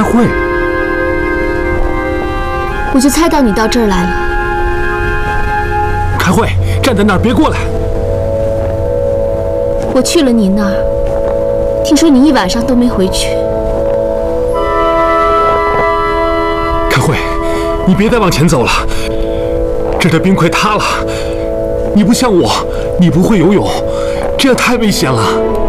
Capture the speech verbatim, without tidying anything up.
开会。 我就猜到你到这儿来了。 开会，站在那儿别过来。 我去了你那儿，听说你一晚上都没回去。 开会，你别再往前走了，这儿的冰块塌了。你不像我，你不会游泳，这样太危险了。